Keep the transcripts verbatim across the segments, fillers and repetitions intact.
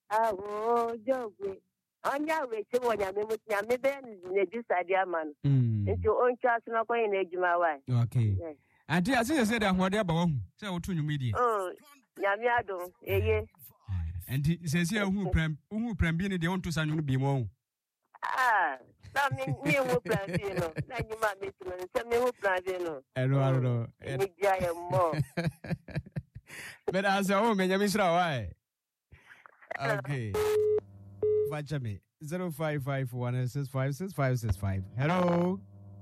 Ah, oh, Jogwe. Onya we se wonya me mutnya me be ne jusadia man. Nti on twa so na koyin ejuma wa. Okay. Anti ase se da hode aba wo hu. Se wo to nwumi die. Oh, nyame adom eye. Anti se se hu prem, hu prem bi ne de on to sanwu bi mo hu. Ah, na me me hu plan bi no. Na nyuma me tino se me hu plan bi no. Ero aro. Ni dia ye mo. But as o me nyame sra why. Okay. Watch me. zero five five one six five six five six five. Hello.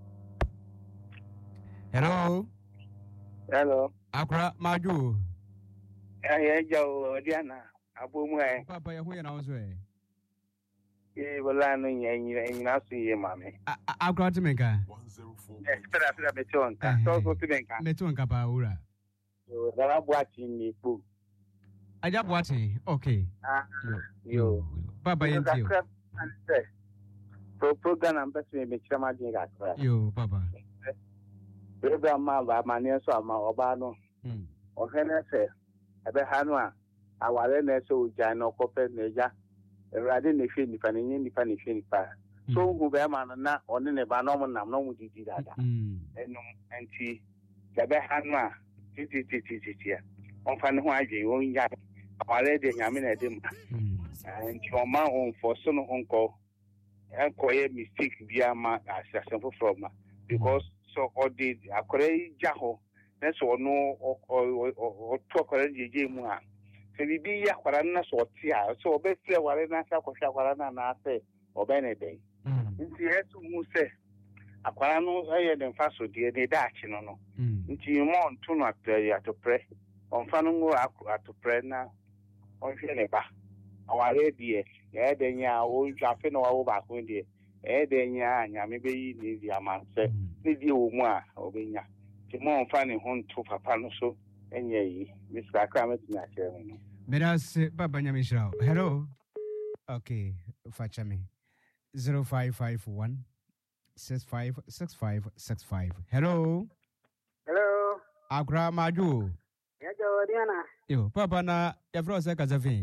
Hello. Hello. Akra Maju. Eh, Joe, Diana. Abu Mwe. Papa, you who you eh? Eh, wala no yen yen na so ye mame. Akra Timenka. Eh, spera spera beton. Ka so so Timenka. Beton ka pa ura. Yo, dala boati ni pu. Aja boati. Okay. Ah. Yo. Papa yentio. Pro program am pese me chira ma din ga kra. Yo, papa. Program ma ba mane so ama oba no. Mm. O hene se ebe hanu a awale na so uja na okope na eja. Erade na hwe nipa na nyi nipa na hwe nipa. So hu be ma no na one ne ba no mo nam no mo didi dada. Mm. Enum enti ebe hanu a titi titi titi a. On fa ne ho agye won ya. Awale de nyame na de mu. Nti ọma on for so no honko enkoye mistake bia ma asasemfo from because so all the akore jaho na so no o to akore jeje mu a se bibi ya kwara na so ti a so obe fie ware na sa kwhwa kwara na na ase obe ne den nti yesu mu se akwara no eye den fa so de ne da achi no no nti mo nto no atopre on fa no ngo atopre na on hwe ne ba aware die e de nya o jafe no wo ba ko die e de nya nya me be yi ni di amanse ni di wo mu a obenya ti mo fa ne ho nto papa no so enye yi mister akra metumi a chere no Beras baba nya mishrao. Hello. Okay, facha me. zero five five one six five six five six five. Hello. Hello. Akra Maju. Ya Jodiana. Yo, papa na ya fro se kazafi.